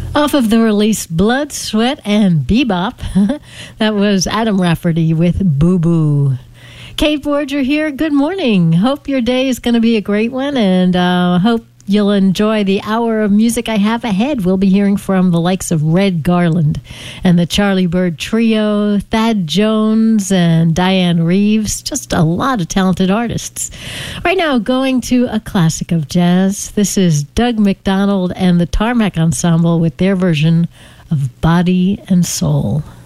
Off of the release Blood, Sweat, and Bebop, that was Adam Rafferty with Boo Boo. Kate Borger here. Good morning. Hope your day is going to be a great one, and hope you'll enjoy the hour of music I have ahead. We'll be hearing from the likes of Red Garland and the Charlie Bird Trio, Thad Jones, and Diane Reeves. Just a lot of talented artists. Right now, going to a classic of jazz. This is Doug McDonald and the Tarmac Ensemble with their version of Body and Soul.